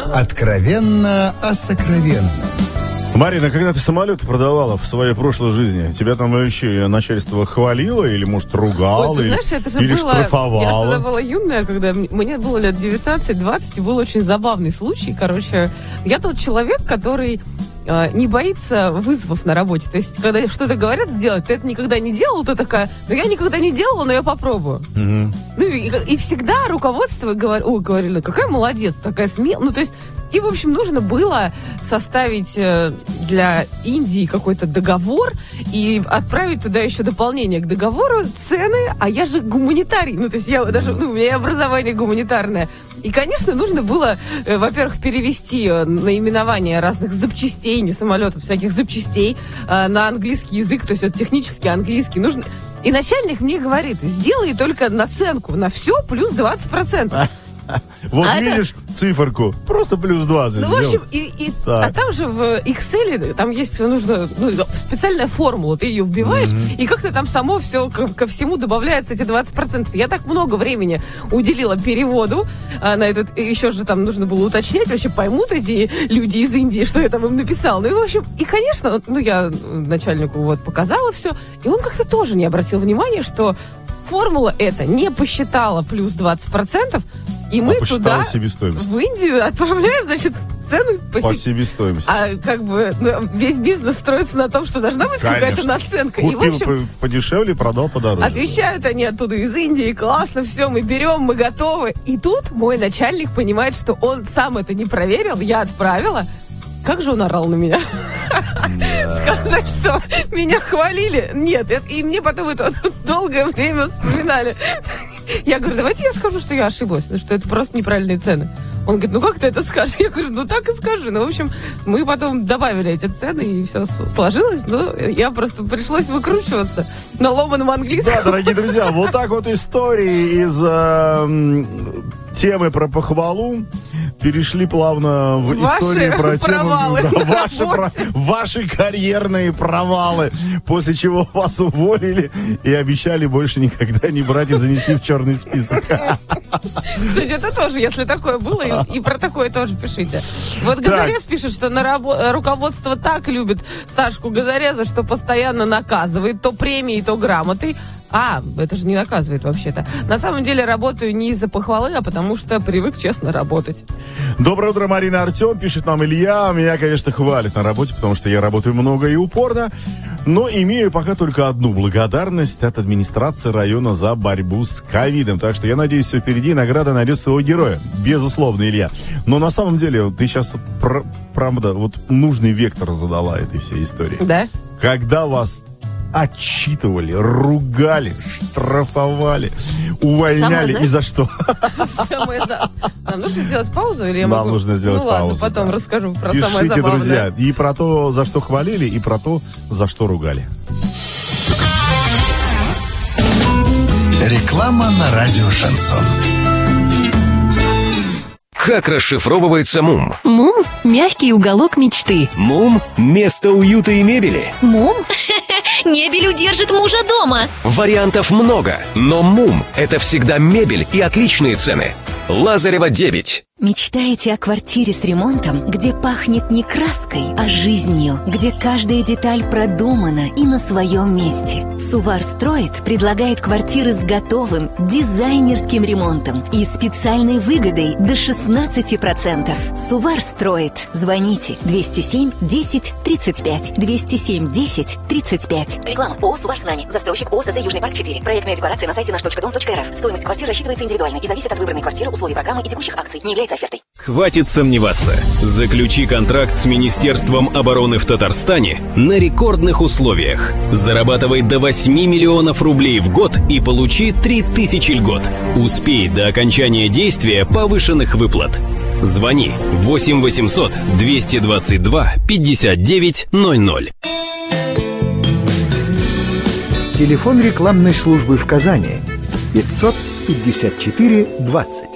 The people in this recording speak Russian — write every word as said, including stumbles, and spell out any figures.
Откровенно о сокровенном. Марина, когда ты самолеты продавала в своей прошлой жизни, тебя там еще начальство хвалило или, может, ругало? Ой, ты или, знаешь, это же или было... штрафовало? Я тогда была юная, когда мне было лет девятнадцать-двадцать, и был очень забавный случай. Короче, я тот человек, который э, не боится вызовов на работе. То есть, когда что-то говорят сделать, ты это никогда не делал, ты такая, ну я никогда не делала, но я попробую. Угу. Ну и, и всегда руководство говор... Ой, говорили, какая молодец, такая смелая. Ну, то есть, и, в общем, нужно было составить э, для Индии какой-то договор и отправить туда еще дополнение к договору, цены, а я же гуманитарий, ну, то есть я даже, ну, у меня образование гуманитарное. И, конечно, нужно было, э, во-первых, перевести наименование разных запчастей, не самолетов, всяких запчастей э, на английский язык, то есть это технически английский. Нужно... И начальник мне говорит, сделай только наценку на все плюс двадцать процентов. Вот а видишь это... циферку, просто плюс двадцать. Ну, в общем, и, и, а там же в Excel, там есть нужно, ну, специальная формула, ты ее вбиваешь, mm-hmm. и как-то там само все ко, ко всему добавляется эти двадцать процентов. Я так много времени уделила переводу а, на этот, еще же там нужно было уточнять, вообще поймут эти люди из Индии, что я там им написала. Ну, и, в общем, и, конечно, ну, я начальнику вот показала все, и он как-то тоже не обратил внимания, что формула эта не посчитала плюс двадцать процентов, и мы а туда, себестоимость. В Индию, отправляем, значит, цены по, по себестоимости. А как бы ну, весь бизнес строится на том, что должна быть какая-то наценка. Купил и, в общем, подешевле, продал подороже. Отвечают они оттуда из Индии, классно, все, мы берем, мы готовы. И тут мой начальник понимает, что он сам это не проверил, я отправила. Как же он орал на меня? Сказать, что меня хвалили? Нет, и мне потом это долгое время вспоминали. Я говорю, давайте я скажу, что я ошиблась, что это просто неправильные цены. Он говорит, ну как ты это скажешь? Я говорю, ну так и скажи. Ну, в общем, мы потом добавили эти цены, и все сложилось. Но я просто пришлось выкручиваться на ломаном английском. Да, дорогие друзья, вот так вот истории из э, темы про похвалу перешли плавно в ваши истории про провалы тему, да, ваши, про, ваши карьерные провалы, после чего вас уволили и обещали больше никогда не брать и занесли в черный список. Кстати, это тоже, если такое было, и, и про такое тоже пишите. Вот Газарез пишет, что на рабо- руководство так любит Сашку Газареза, что постоянно наказывает то премией, то грамотой. А, это же не наказывает вообще-то. На самом деле работаю не из-за похвалы, а потому что привык честно работать. Доброе утро, Марина, Артем, пишет нам Илья. Меня, конечно, хвалит на работе, потому что я работаю много и упорно. Но имею пока только одну благодарность от администрации района за борьбу с ковидом. Так что я надеюсь, все впереди, награда найдет своего героя. Безусловно, Илья. Но на самом деле, ты сейчас, правда, вот нужный вектор задала этой всей истории. Да? Когда вас отчитывали, ругали, штрафовали, увольняли. И за что? Нам нужно сделать паузу? Или я могу... Нам нужно сделать ну, паузу. Ладно, потом да. расскажу про Пишите, самое забавное. друзья, и про то, за что хвалили, и про то, за что ругали. Реклама на радио «Шансон». Как расшифровывается МУМ? МУМ – мягкий уголок мечты. МУМ – место уюта и мебели. МУМ? Мебель удержит мужа дома. Вариантов много, но МУМ – это всегда мебель и отличные цены. Лазарева, девять. Мечтаете о квартире с ремонтом, где пахнет не краской, а жизнью, где каждая деталь продумана и на своем месте? Сувар Строит предлагает квартиры с готовым дизайнерским ремонтом и специальной выгодой до шестнадцать процентов. Сувар Строит. Звоните двести семь десять тридцать пять. двести семь десять тридцать пять. Реклама. ООО «Сувар с нами». Застройщик ООО ЗЗ «Южный парк четыре». Проектная декларация на сайте наш точка дом точка рф. Стоимость квартиры рассчитывается индивидуально и зависит от выбранной квартиры, условий программы и текущих акций. Не является офертой. Хватит сомневаться. Заключи контракт с Министерством обороны в Татарстане на рекордных условиях. Зарабатывай до восьми миллионов рублей в год и получи три тысячи льгот. Успей до окончания действия повышенных выплат. Звони восемь восемьсот двести двадцать два пятьдесят девять ноль ноль. Телефон рекламной службы в Казани пятьсот пятьдесят четыре двадцать.